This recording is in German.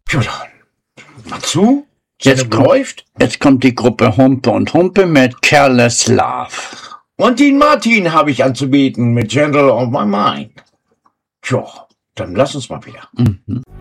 Ja, dann. Dazu? Jetzt kommt die Gruppe Humpe und Humpe mit Careless Love. Und den Martin habe ich anzubieten mit Gentle on My Mind. Tja, dann lass uns mal wieder.